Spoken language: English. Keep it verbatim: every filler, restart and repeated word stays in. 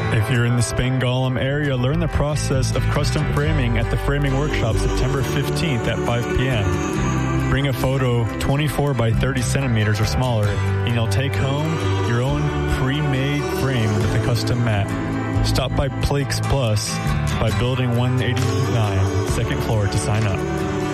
If you're in the Spangolem area, learn the process of custom framing at the Framing Workshop September fifteenth at five p.m. Bring a photo twenty-four by thirty centimeters or smaller, and you'll take home your own pre-made frame with a custom mat. Stop by Plakes Plus by Building one eighty-nine, second floor to sign up.